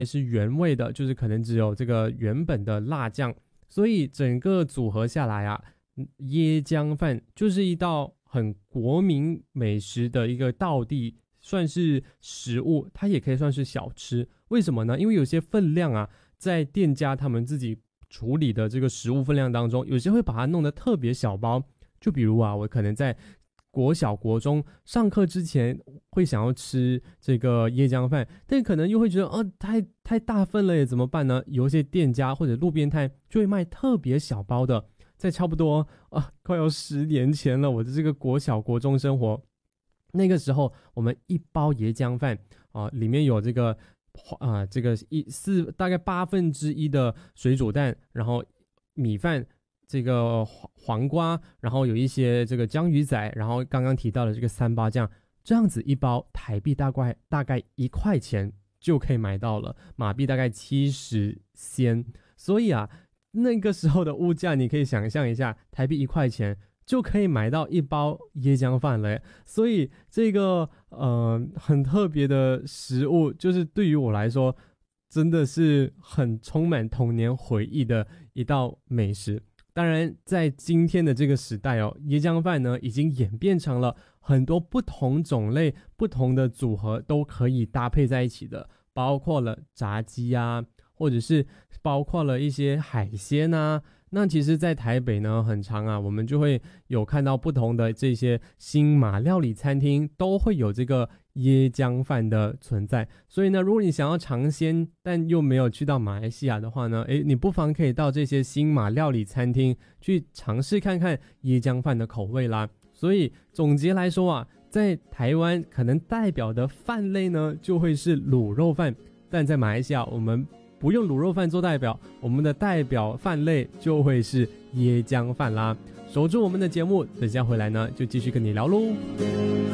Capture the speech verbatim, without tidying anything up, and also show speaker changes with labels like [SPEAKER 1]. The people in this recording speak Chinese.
[SPEAKER 1] 也是原味的，就是可能只有这个原本的辣酱，所以整个组合下来啊，椰浆饭就是一道很国民美食的一个道地，算是食物，它也可以算是小吃。为什么呢？因为有些分量啊，在店家他们自己处理的这个食物分量当中，有些会把它弄得特别小包。就比如啊，我可能在国小国中上课之前会想要吃这个椰浆饭，但可能又会觉得哦，太太大份了耶，怎么办呢？有一些店家或者路边摊就会卖特别小包的。在差不多啊，快要十年前了，我的这个国小国中生活，那个时候我们一包椰浆饭啊，里面有这个啊这个一四大概八分之一的水煮蛋，然后米饭，这个黄瓜，然后有一些这个江鱼仔，然后刚刚提到的这个三八酱，这样子一包台币大概大概一块钱就可以买到了，马币大概七十仙，所以啊。那个时候的物价，你可以想象一下，台币一块钱就可以买到一包椰浆饭了。所以这个呃很特别的食物，就是对于我来说，真的是很充满童年回忆的一道美食。当然，在今天的这个时代哦，椰浆饭呢已经演变成了很多不同种类、不同的组合都可以搭配在一起的，包括了炸鸡啊。或者是包括了一些海鲜啊，那其实在台北呢很常啊，我们就会有看到不同的这些新马料理餐厅都会有这个椰浆饭的存在。所以呢，如果你想要尝鲜但又没有去到马来西亚的话呢，诶，你不妨可以到这些新马料理餐厅去尝试看看椰浆饭的口味啦。所以总结来说啊，在台湾可能代表的饭类呢就会是卤肉饭，但在马来西亚我们不用卤肉饭做代表，我们的代表饭类就会是椰浆饭啦。守住我们的节目，等下回来呢就继续跟你聊喽。